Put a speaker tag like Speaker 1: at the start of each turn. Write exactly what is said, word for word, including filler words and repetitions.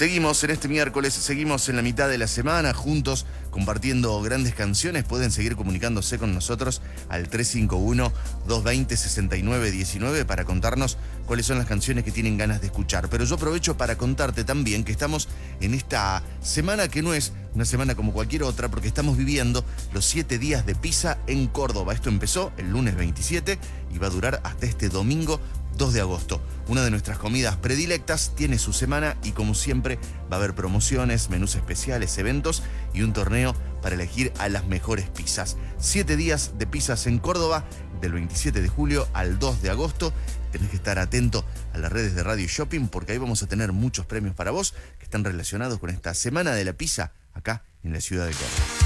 Speaker 1: Seguimos en este miércoles, seguimos en la mitad de la semana juntos compartiendo grandes canciones. Pueden seguir comunicándose con nosotros al tres cinco uno, dos dos cero, seis nueve uno nueve para contarnos cuáles son las canciones que tienen ganas de escuchar. Pero yo aprovecho para contarte también que estamos en esta semana que no es una semana como cualquier otra, porque estamos viviendo los siete días de pizza en Córdoba. Esto empezó el lunes veintisiete y va a durar hasta este domingo dos de agosto. Una de nuestras comidas predilectas tiene su semana y, como siempre, va a haber promociones, menús especiales, eventos y un torneo para elegir a las mejores pizzas. Siete días de pizzas en Córdoba, del veintisiete de julio al dos de agosto. Tenés que estar atento a las redes de Radio Shopping, porque ahí vamos a tener muchos premios para vos que están relacionados con esta semana de la pizza acá en la ciudad de Córdoba.